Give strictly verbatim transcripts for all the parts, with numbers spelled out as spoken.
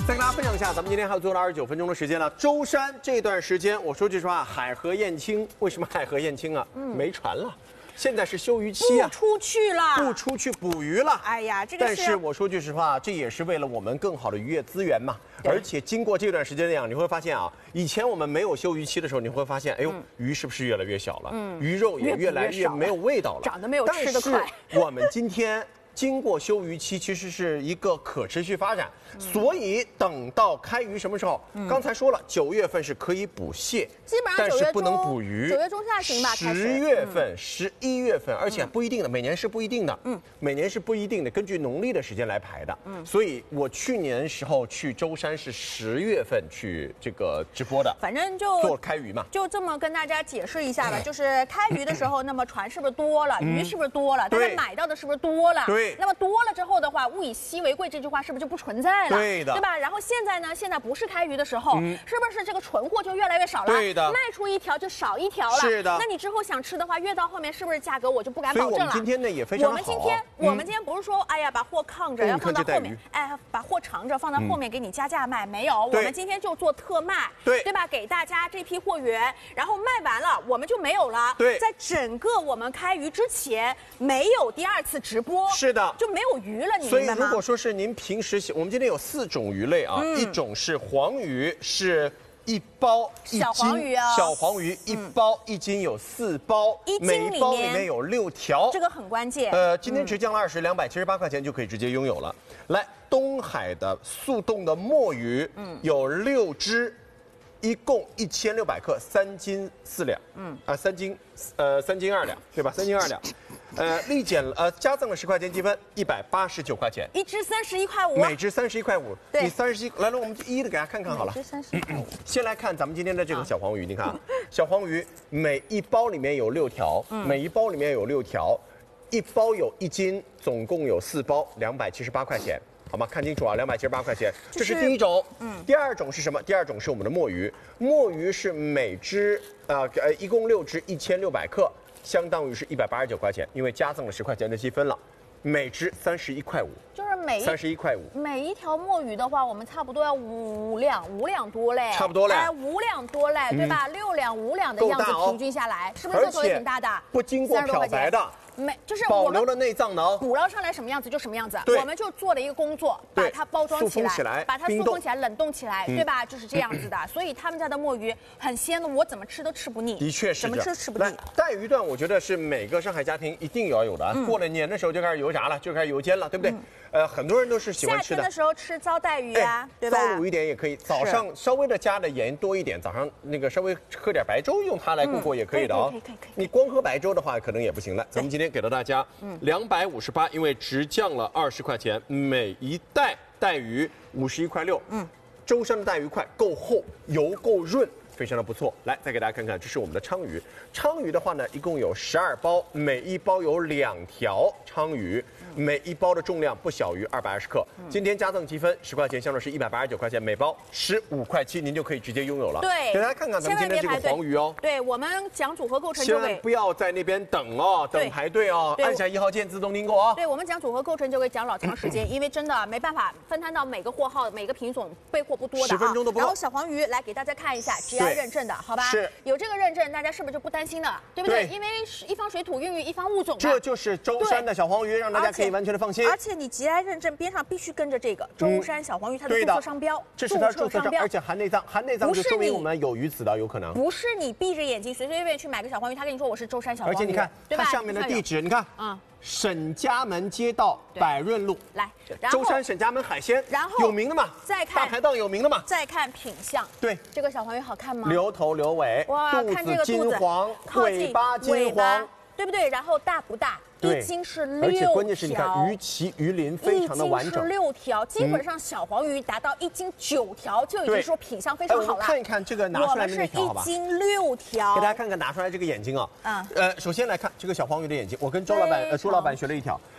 再跟大家分享一下，咱们今天还有最后的二十九分钟的时间了。舟山这段时间，我说句实话，海河燕青，为什么海河燕青啊？嗯，没船了。 现在是休渔期啊， 不出去了， 不出去捕鱼了。 哎呀，这个但是我说句实话，这也是为了我们更好的渔业资源嘛。而且经过这段时间这样，你会发现啊，以前我们没有休渔期的时候，你会发现，哎呦，鱼是不是越来越小了？嗯，鱼肉也越来越没有味道了， 长得没有吃得快。 我们今天。 经过休渔期，其实是一个可持续发展，嗯、所以等到开渔什么时候？嗯、刚才说了，九月份是可以捕蟹， 基本上九月中但是不能捕鱼。 九月中下旬吧， 十月份、十一、嗯、月份，而且不一定的，每年是不一定的。嗯，每年是不一定的，根据农历的时间来排的。嗯，所以我去年时候去舟山是十月份去这个直播的， 反正就做开渔嘛， 就这么跟大家解释一下吧。就是开渔的时候，那么船是不是多了？鱼是不是多了？大家买到的是不是多了？ 对。 那么多了之后的话，物以稀为贵这句话是不是就不存在了？ 对的， 对吧？然后现在呢，现在不是开渔的时候，嗯、是不是这个存货就越来越少了？ 对的， 卖出一条就少一条了。 是的。 那你之后想吃的话，越到后面是不是价格我就不敢保证了？ 所以我们今天呢也非常好。 我们今天、嗯、我们今天不是说，哎呀，把货抗着，要放到后面，哎，把货藏着放到后面给你加价卖，嗯、没有，我们今天就做特卖， 对对吧？给大家这批货源，然后卖完了我们就没有了。 对， 在整个我们开渔之前没有第二次直播， 是的， 就没有鱼了，你明白吗？ 如果说是您平时喜，我们今天有四种鱼类啊，嗯、一种是黄鱼，是一包一斤， 小黄鱼啊， 小黄鱼一包、嗯、一斤有四包， 一斤每一包里面有六条， 这个很关键。 呃，今天直降了二十，两百七十八块钱就可以直接拥有了。来，东海的速冻的墨鱼，嗯，有六只。 一共一千六百克，三斤四两，嗯啊，三斤，呃，三斤二两，对吧？三斤二两，呃，立减呃加赠了十块钱积分，一百八十九块钱， 一只三十一块五， 每只三十一块五， 对， 你三十一，来了，我们一一的给大家看看好了， 每只三十一块五。 先来看咱们今天的这个小黄鱼，你看啊，小黄鱼每一包里面有六条，嗯、每一包里面有六条，一包有一斤，总共有四包，两百七十八块钱。 好吗？看清楚啊，两百七十八块钱，这是第一种。嗯，第二种是什么？第二种是我们的墨鱼，墨鱼是每只呃呃一共六只，一千六百克，相当于是一百八十九块钱，因为加赠了十块钱的积分了，每只三十一块五。就是每三十一块五， 每一条墨鱼的话，我们差不多要五两，五两多嘞， 差不多嘞， 哎，五两多嘞，对吧？嗯、六两、五两的样子，平均下来，是不是个头也挺大的？ 不经过漂白的。 没，就是保留了内脏囊， 捕捞上来什么样子就什么样子。我们就做了一个工作，把它包装起来， 起来把它塑封起来、冷冻起来，对吧？就是这样子的。所以他们家的墨鱼很鲜的，我怎么吃都吃不腻。 的确是， 怎么吃都吃不腻。 带鱼段，我觉得是每个上海家庭一定要有的。过了年的时候就开始油炸了，就开始油煎了，对不对？呃，很多人都是喜欢吃的。 夏天的时候吃糟带鱼啊，对吧？ 糟卤一点也可以，早上稍微的加的盐多一点，早上那个稍微喝点白粥，用它来过过也可以的啊。 可以可以可以。 你光喝白粥的话，可能也不行了。咱们今天给到大家。 嗯，两百五十八，因为直降了二十块钱，每一袋带鱼五十一块六。嗯，舟山的带鱼块够厚，油够润，非常的不错。来，再给大家看看，这是我们的鲳鱼。鲳鱼的话呢，一共有十二包，每一包有两条鲳鱼，每一包的重量不小于二百二十克。嗯、今天加赠积分十块钱，相当是一百八十九块钱，每包十五块七，您就可以直接拥有了。 对， 给大家看看咱们今天这个黄鱼哦。 对，我们讲组合构成就千万不要在那边等哦，等排队哦，按下一号键自动订购哦。 对，我们讲组合构成就会讲老长时间，因为真的没办法分摊到每个货号、每个品种备货不多的啊。 十分钟都不够。 然后小黄鱼来给大家看一下 G I 认证的，好吧？ 是， 有这个认证，大家是不是就不担心了？对不对？因为一方水土孕育一方物种。 这就是舟山的小黄鱼，让大家可以完全的放心。 而且你 G I 认证边上必须跟着这个舟山小黄鱼它的注册商标， 这是它的注册商标，而且含内脏，含内脏就说明我们有鱼籽的，有可能。 不是你闭着眼睛随随便便去买个小黄鱼，他跟你说我是舟山小黄鱼， 而且你看它上面的地址，你看，嗯。 沈家门街道百润路， 来， 舟山沈家门海鲜， 然后有名的嘛， 再看大排档有名的嘛， 再看品相， 对， 这个小黄鱼好看吗？ 留头留尾， 哇，看这个金黄，尾巴金黄， 对不对？然后大不大？一斤是六条， 而且关键是你看鱼鳍鱼鳞非常的完整， 一斤是六条，基本上小黄鱼达到一斤九条就已经说品相非常好了。 看一看这个拿出来的那条，好吧？ 一斤六条， 给大家看看拿出来这个眼睛啊，嗯，呃，首先来看这个小黄鱼的眼睛，我跟周老板呃朱老板学了一条。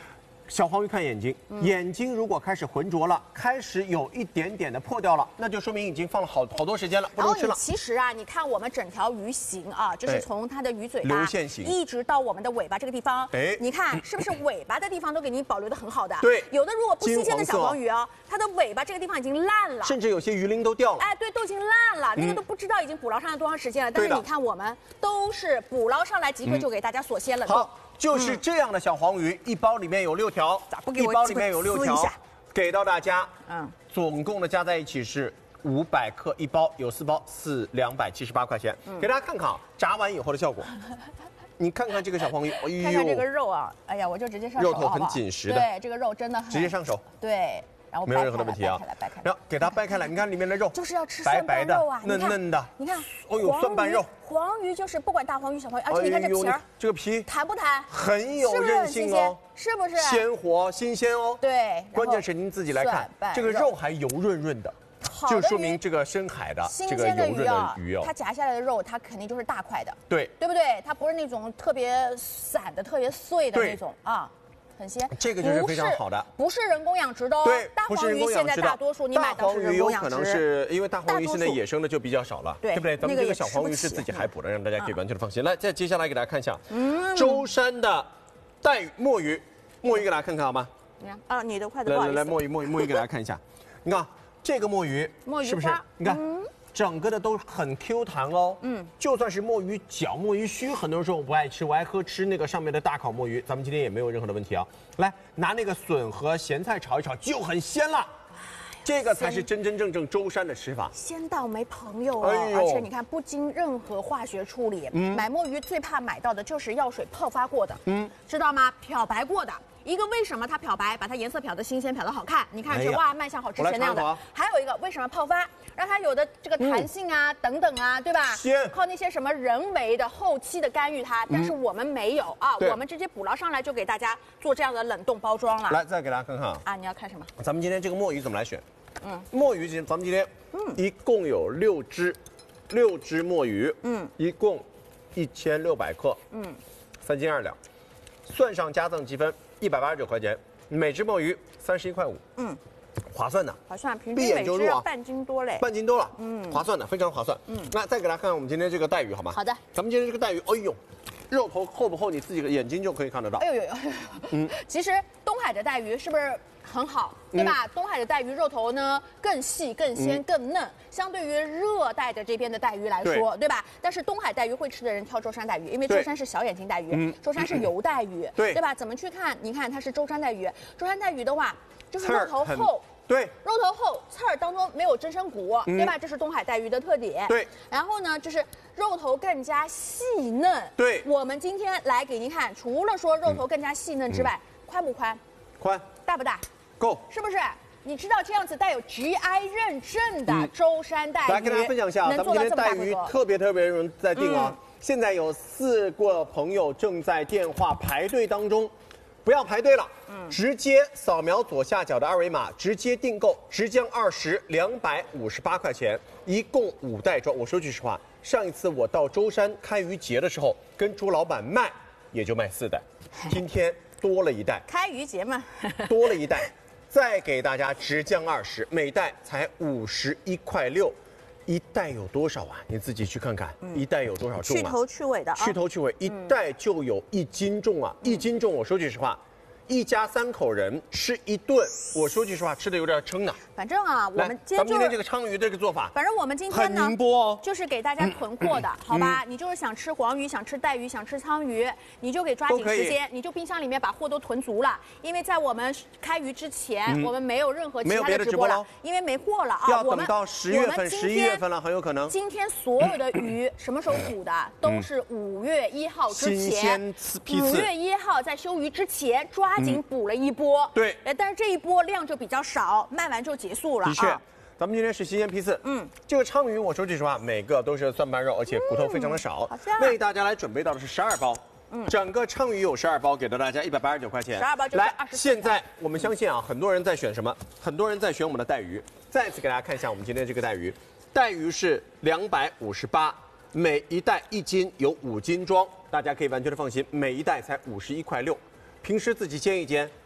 小黄鱼看眼睛，嗯、眼睛如果开始浑浊了，开始有一点点的破掉了，那就说明已经放了好好多时间了，不能吃了。 其实啊，你看我们整条鱼形啊，就是从它的鱼嘴巴流线型一直到我们的尾巴这个地方，哎，你看是不是尾巴的地方都给你保留的很好的？ 对， 有的如果不新鲜的小黄鱼哦，它的尾巴这个地方已经烂了， 甚至有些鱼鳞都掉了。 哎，对，都已经烂了，那个都不知道已经捕捞上来多长时间了。但是你看我们都是捕捞上来即刻就给大家锁鲜冷冻。 好。就是这样的小黄鱼，一包里面有六条，一包里面有六条，给到大家。嗯，总共的加在一起是五百克一包，有四包，四两百七十八块钱。给大家看看啊，炸完以后的效果。你看看这个小黄鱼，哎呦， 看看这个肉啊，哎呀，我就直接上手， 肉头很紧实的， 对，这个肉真的很直接上手， 对。然后没有任何的问题啊，然后给它掰开来，你看里面的肉就是要吃白白的、 嫩嫩的， 你看， 哦呦，蒜瓣肉， 黄鱼就是不管大黄鱼、小黄鱼，而且你看这皮儿， 这个皮弹不弹？ 很有韧性哦， 是不是？ 鲜活新鲜哦， 对， 关键是您自己来看，这个肉还油润润的，就说明这个深海的这个油润的鱼哦， 它夹下来的肉，它肯定就是大块的， 对， 对不对？它不是那种特别散的、特别碎的那种啊。很鲜， 这个就是非常好的， 不是人工养殖的哦。 对， 大黄鱼现在大多数你买到是人工养殖。 大黄鱼有可能是因为大黄鱼现在野生的就比较少了，对不对？咱们这个小黄鱼是自己海捕的，让大家可以完全的放心。来，再接下来给大家看一下，嗯，舟山的带鱼墨鱼，墨鱼给大家看看好吗？ 你看啊，你的筷子来来来，墨鱼墨鱼墨鱼给大家看一下，你看这个墨鱼， 墨鱼是不是？你看。整个的都很 Q 弹哦，嗯，就算是墨鱼脚、墨鱼须，很多人说我不爱吃，我爱喝吃那个上面的大烤墨鱼，咱们今天也没有任何的问题啊。来，拿那个笋和咸菜炒一炒，就很鲜了。这个才是真真正正舟山的吃法， 鲜到没朋友哦！哎、而且你看，不经任何化学处理，嗯、买墨鱼最怕买到的就是药水泡发过的，嗯，知道吗？漂白过的。一个为什么它漂白，把它颜色漂得新鲜，漂得好看？你看这、哎、哇，卖相好之前那样的。还有一个为什么泡发，让它有的这个弹性啊、嗯、等等啊，对吧？ 鲜。 靠那些什么人为的后期的干预它，但是我们没有、嗯、啊，我们直接捕捞上来就给大家做这样的冷冻包装了。 来，再给大家看看啊。 啊，你要看什么？ 咱们今天这个墨鱼怎么来选？嗯，墨鱼今咱们今天嗯一共有六只，六只墨鱼，嗯，一共一千六百克，嗯，三斤二两，算上加赠积分一百八十九块钱。每只墨鱼三十一块五，嗯，划算的， 划算，平均每只要半斤多嘞， 半斤多了，嗯，划算的，非常划算，嗯。那再给大家看看我们今天这个带鱼好吗？ 好的， 咱们今天这个带鱼，哎呦，肉头厚不厚？你自己的眼睛就可以看得到。 哎呦呦呦，嗯，其实东海的带鱼是不是很好，对吧？嗯、东海的带鱼肉头呢更细、更鲜、嗯、更嫩，相对于热带的这边的带鱼来说， 对, 对吧？但是东海带鱼会吃的人挑舟山带鱼，因为舟山是小眼睛带鱼，嗯、舟山是油带鱼， 对对吧？怎么去看？你看它是舟山带鱼，舟山带鱼的话就是肉头厚。 对， 肉头厚，刺儿当中没有真身骨，嗯、对吧？这是东海带鱼的特点。 对， 然后呢，就是肉头更加细嫩。 对， 我们今天来给您看，除了说肉头更加细嫩之外，嗯、宽不宽？ 宽。 大不大？ 够。 是不是？你知道这样子带有 G I 认证的舟山带鱼， 来跟大家分享一下，咱们今天带鱼特别特别有人在订啊，嗯、现在有四个朋友正在电话排队当中。不要排队了，嗯，直接扫描左下角的二维码，直接订购，直降二十，两百五十八块钱，一共五袋装。我说句实话，上一次我到舟山开渔节的时候，跟朱老板卖，也就卖四袋，今天多了一袋。 开渔节嘛， 多了一袋，再给大家直降二十，每袋才五十一块六。一袋有多少啊？你自己去看看，嗯、一袋有多少重啊？ 去头去尾的、啊， 去头去尾，一袋就有一斤重啊！嗯、一斤重，我说句实话，一家三口人吃一顿，我说句实话，吃的有点撑呢。 反正啊，我们今天、就是、 咱们今天这个鲳鱼这个做法， 反正我们今天呢， 很宁波哦， 就是给大家囤货的，嗯、好吧？嗯、你就是想吃黄鱼，想吃带鱼，想吃鲳鱼，你就给抓紧时间，你就冰箱里面把货都囤足了。因为在我们开鱼之前，嗯、我们没有任何其他的直播了，因为没货了啊。 要等到十月份、十一月份了，很有可能。 今天所有的鱼什么时候捕的，都是五月一号之前。五月一号在休渔之前，抓紧捕了一波。 对， 但是这一波量就比较少，卖完就结束了。 的确。咱们今天是新鲜批次，嗯，这个鲳鱼我说句实话，每个都是蒜瓣肉，而且骨头非常的少。 嗯、 为大家来准备到的是十二包，嗯，整个鲳鱼有十二包，给到大家一百八十九块钱。 十二包就是来二十。 现在我们相信啊，很多人在选什么？很多人在选我们的带鱼。再次给大家看一下我们今天这个带鱼，带鱼是两百五十八，每一袋一斤，有五斤装，大家可以完全的放心，每一袋才五十一块六。平时自己煎一煎，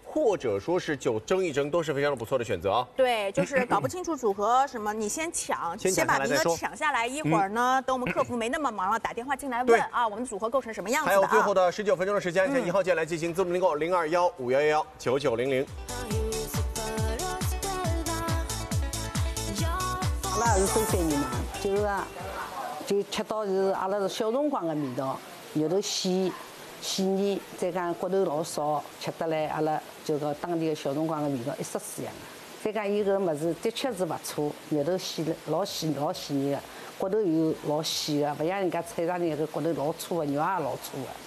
或者说是酒蒸一蒸，都是非常不错的选择啊。 对，就是搞不清楚组合什么，你先抢， 先把名额抢下来，一会儿呢，等我们客服没那么忙了，打电话进来问啊，我们组合构成什么样子的啊？ 还有最后的十九分钟的时间，先一号键来进行自动订购，零二幺五幺幺幺九九零零。 阿拉也是周三人嘛，就是啊，就吃到是阿拉是小辰光的味道，肉头细细腻，再讲骨头老少，吃得来阿拉就个当地的小辰光的味道一式四样。再讲伊个物事的确是勿错，肉头细老细老细腻的，骨头又老细的，勿像人家菜场里个骨头老粗的，肉也老粗的。